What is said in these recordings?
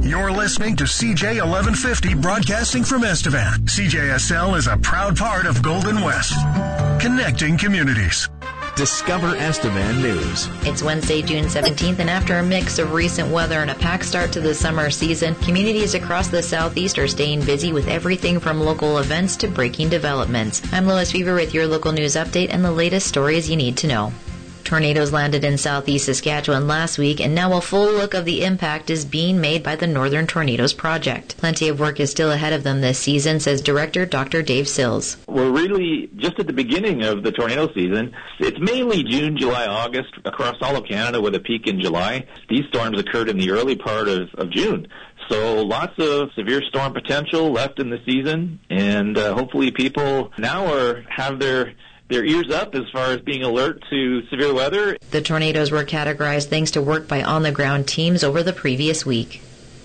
You're listening to CJ 1150 broadcasting from Estevan. CJSL is a proud part of Golden West, connecting communities. Discover Estevan News. It's Wednesday, June 17th, and after a mix of recent weather and a packed start to the summer season, communities across the southeast are staying busy with everything from local events to breaking developments. I'm Lois Fever with your local news update and the latest stories you need to know. Tornadoes landed in southeast Saskatchewan last week, and now a full look of the impact is being made by the Northern Tornadoes Project. Plenty of work is still ahead of them this season, says Director Dr. Dave Sills. We're really just at the beginning of the tornado season. It's mainly June, July, August across all of Canada with a peak in July. These storms occurred in the early part of June. So lots of severe storm potential left in the season, and hopefully people now have their ears up as far as being alert to severe weather. The tornadoes were categorized thanks to work by on-the-ground teams over the previous week.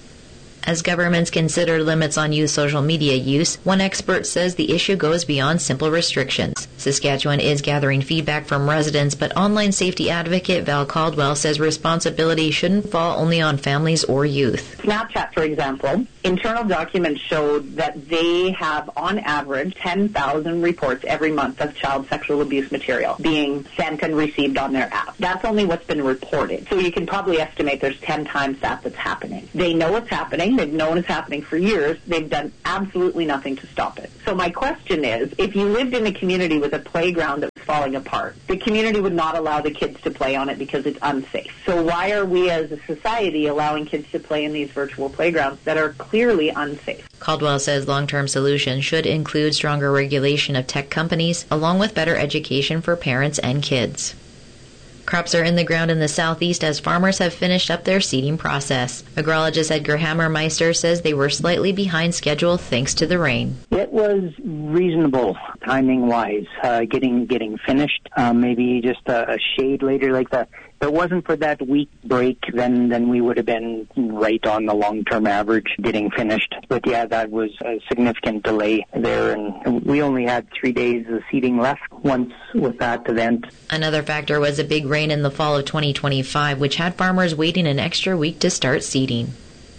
As governments consider limits on youth social media use, one expert says the issue goes beyond simple restrictions. Saskatchewan is gathering feedback from residents, but online safety advocate Val Caldwell says responsibility shouldn't fall only on families or youth. Snapchat, for example, internal documents showed that they have, on average, 10,000 reports every month of child sexual abuse material being sent and received on their app. That's only what's been reported. So you can probably estimate there's 10 times that's happening. They know it's happening. They've known it's happening for years. They've done absolutely nothing to stop it. So my question is, if you lived in a community with a playground that was falling apart, the community would not allow the kids to play on it because it's unsafe. So why are we as a society allowing kids to play in these virtual playgrounds that are clearly unsafe? Caldwell says long-term solutions should include stronger regulation of tech companies, along with better education for parents and kids. Crops are in the ground in the southeast as farmers have finished up their seeding process. Agrologist Edgar Hammermeister says they were slightly behind schedule thanks to the rain. It was reasonable timing-wise, getting finished. Maybe just a shade later like that. If it wasn't for that week break, then we would have been right on the long-term average getting finished. But yeah, that was a significant delay there, and we only had 3 days of seeding left once with that event. Another factor was a big rain in the fall of 2025, which had farmers waiting an extra week to start seeding.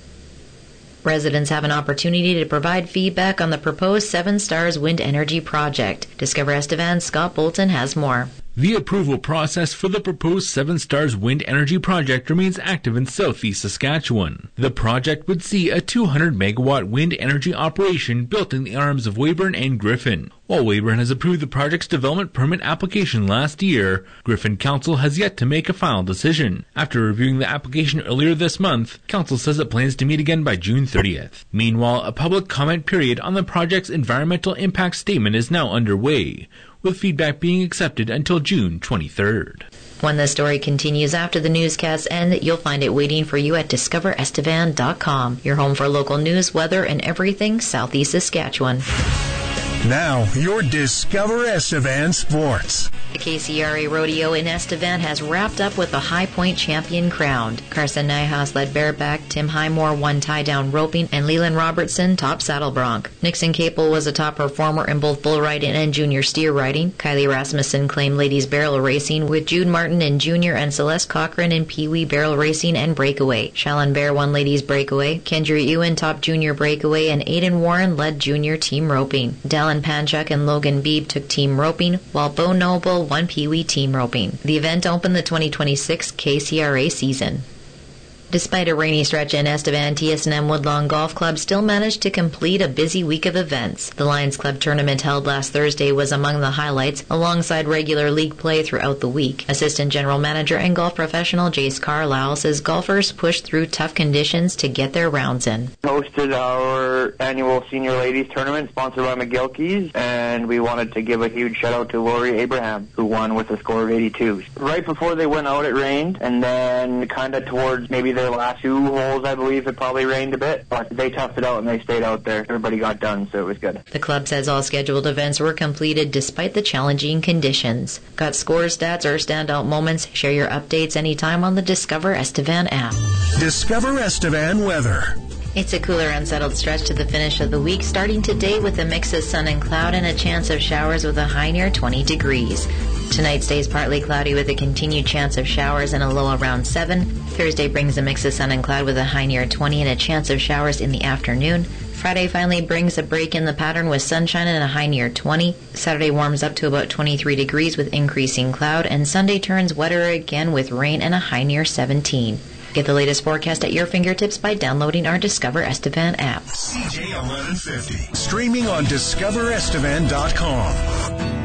Residents have an opportunity to provide feedback on the proposed Seven Stars Wind Energy Project. Discover Estevan's Scott Bolton has more. The approval process for the proposed Seven Stars Wind Energy Project remains active in southeast Saskatchewan. The project would see a 200-megawatt wind energy operation built in the arms of Weyburn and Griffin. While Weyburn has approved the project's development permit application last year, Griffin Council has yet to make a final decision. After reviewing the application earlier this month, Council says it plans to meet again by June 30th. Meanwhile, a public comment period on the project's environmental impact statement is now underway, with feedback being accepted until June 23rd. When the story continues after the newscasts end, you'll find it waiting for you at discoverestevan.com, your home for local news, weather, and everything southeast Saskatchewan. Now, your Discover Estevan Sports. The KCRA Rodeo in Estevan has wrapped up with the High Point champion crowned. Carson Nyhaus led bareback, Tim Highmore won tie-down roping, and Leland Robertson top saddle bronc. Nixon Capel was a top performer in both bull riding and junior steer riding. Kylie Rasmussen claimed ladies barrel racing, with Jude Martin in junior and Celeste Cochran in peewee barrel racing and breakaway. Shallon Bear won ladies breakaway. Kendra Ewan top junior breakaway, and Aiden Warren led junior team roping. Dallin Panchuk and Logan Beebe took team roping, while Bo Noble won peewee team roping. The event opened the 2026 KCRA season. Despite a rainy stretch in Estevan, TSNM Woodlawn Golf Club still managed to complete a busy week of events. The Lions Club tournament held last Thursday was among the highlights, alongside regular league play throughout the week. Assistant General Manager and golf professional Jace Carlisle says golfers pushed through tough conditions to get their rounds in. Hosted our annual Senior Ladies Tournament sponsored by McGilkey's, and we wanted to give a huge shout out to Lori Abraham, who won with a score of 82. Right before they went out, it rained, and then kind of towards maybe their last two holes, I believe, it probably rained a bit, but they toughed it out and they stayed out there. Everybody got done, so it was good. The club says all scheduled events were completed despite the challenging conditions. Got scores, stats, or standout moments? Share your updates anytime on the Discover Estevan app. Discover Estevan weather. It's a cooler, unsettled stretch to the finish of the week, starting today with a mix of sun and cloud and a chance of showers with a high near 20 degrees. Tonight stays partly cloudy with a continued chance of showers and a low around 7. Thursday brings a mix of sun and cloud with a high near 20 and a chance of showers in the afternoon. Friday finally brings a break in the pattern with sunshine and a high near 20. Saturday warms up to about 23 degrees with increasing cloud, and Sunday turns wetter again with rain and a high near 17. Get the latest forecast at your fingertips by downloading our Discover Estevan app. CJ 1150. Streaming on DiscoverEstevan.com.